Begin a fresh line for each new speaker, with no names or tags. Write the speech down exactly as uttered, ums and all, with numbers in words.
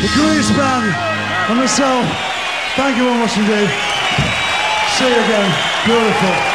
The Grease Band and myself, thank you very much indeed. See you again. Beautiful.